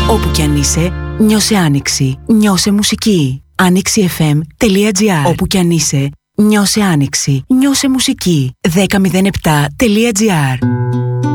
Όπου κι αν είσαι, νιώσε Άνοιξη. Νιώσε μουσική. AnοιxiFM.gr. Όπου κι αν είσαι, νιώσε Άνοιξη. Νιώσε μουσική. 1007.gr.